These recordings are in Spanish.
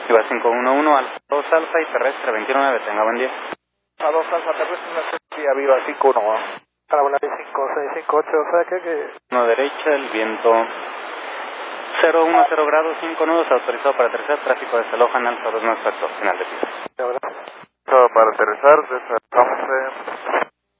Iba 511, Alfa 2 Alfa y terrestre 219, tenga buen día. A 2 Alfa terrestre, vía viva 51. Para volar 5658, o sea que... Uno derecha, el viento 010 grados, 5 nudos, autorizado para aterrizar, tráfico desde Lojan, Alfa 2 no exacto, final de pista. Para aterrizar, desde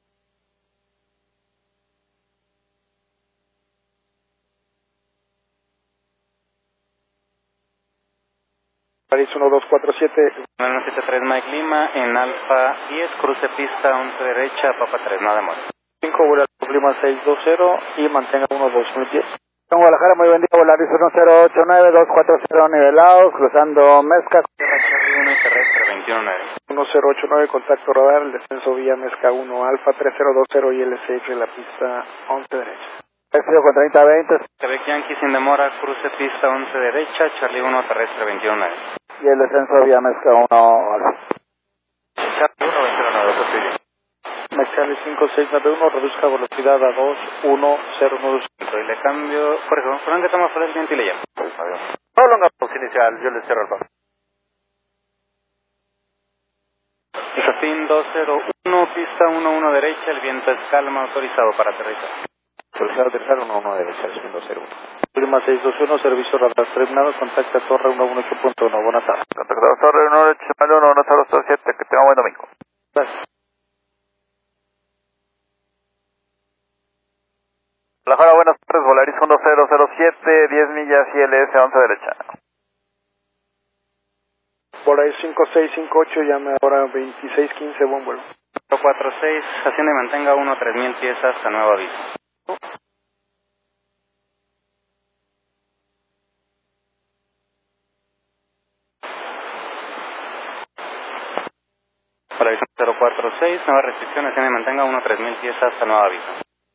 París 1247. 973 Mike Lima, en Alfa 10, cruce pista 11 derecha, Papa 3, nada más. 5, Volaris Lima 620 y mantenga 12010. En Guadalajara, muy buen día, Volaris 1089, 240 nivelados, cruzando Mezca. Charlie 1 y terrestre 219. 1089, contacto radar, el descenso vía Mezca 1, Alfa 3020 y LCX en la pista 11 derecha. Éxito con 3020. Quebec Yankee sin demora, cruce pista 11 derecha, Charlie 1 terrestre 219. Y el descenso vía Mezca 1, Alfa. Charlie 1 209, eso sí. Mexicali 5691, reduzca velocidad a 2109. Y le cambio, por ejemplo, ¿por qué toma fuera el viento y le llamo? No longamos inicial, yo le cierro el paso. Isofin 201, pista 11 derecha, el viento es calma, autorizado para aterrizar. Autorizado a aterrizar 11 derecha, es 101. Lima 621, servicio radar terminado, contacta Torre 118.1, buenas tardes. Contactado Torre 118.1, 1027, que tenga buen domingo. Gracias. Guadalajara, buenas tardes, Volaris 1007, 10 millas ILS 11 derecha. Volaris 5658, llame ahora 2615, buen vuelo. 46, asciende y mantenga 3000 pies hasta nuevo aviso. Volaris 046, nueva restricción, asciende y mantenga 3000 pies hasta nuevo aviso.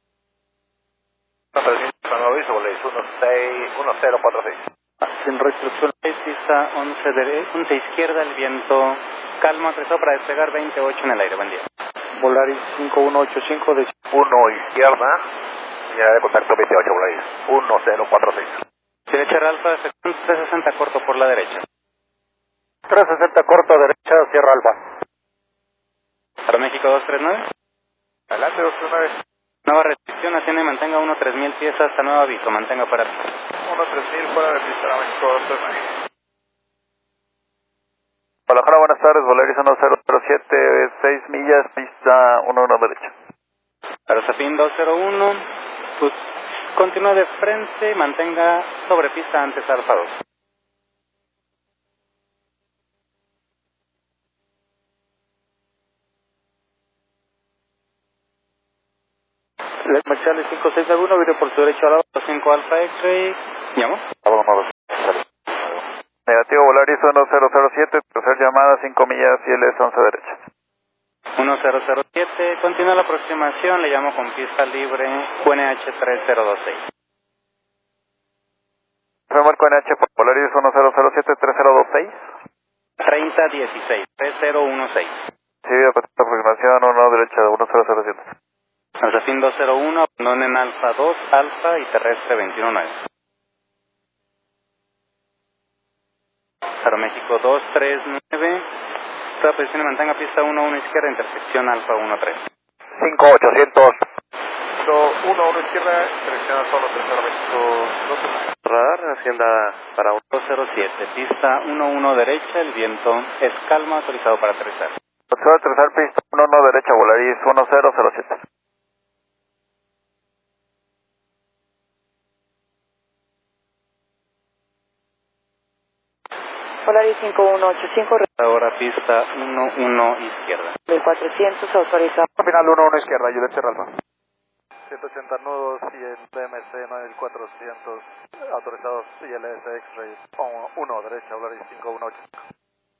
3000 hasta nuevo aviso, Volaris 1046. Sin restricción. Pista 11 izquierda, el viento calma, autorizado para despegar 28 en el aire, buen día. Volaris 5185, de 1 izquierda, ya de contacto 28, Volaris 1046. Derecha Alfa, 360 corto por la derecha. 360 corto, derecha, Sierra Alfa. Para México 239. Adelante, 239. Nueva restricción, asciende y mantenga 3000 pies hasta nuevo aviso, mantenga para 3000 fuera de pista, México 239. Guadalajara, buenas tardes, Volaris 1007, 6 millas, pista 11 derecha. Aerosafin 201, pues continúa de frente, mantenga sobre pista antes Alfa 2. Mexicali 5691, vire por su derecha al lado. 5 Alfa X-Ray, ¿llamo? Negativo, Volaris 1007, tercer llamada, 5 millas, ILS 11 derecha. 1007, continúa la aproximación, le llamo con pista libre, QNH 3026. Fue marco NH por Volaris 1007, 3026. 3016, 3016. Sí, aproximación 1 derecha, 1007. Aerosafin 201, abandonen Alfa 2, Alfa y terrestre 219. Para México 239, toda posición y mantenga pista 11 izquierda, intersección Alfa 13. 5800. 1 izquierda, dirección solo, tercero México 2. Radar, hacienda para 207, pista 11 derecha, el viento es calma, autorizado para aterrizar. Autorizado a aterrizar, pista 11 derecha, Volaris 1007. Volaris 5185, Ahora pista 11 izquierda. 1400, autorizado. Final 11 izquierda, yo le cierro Alfa. 180 nudos y el PMC 9400 autorizados ILS X-Ray 1 derecha, Volaris 5185.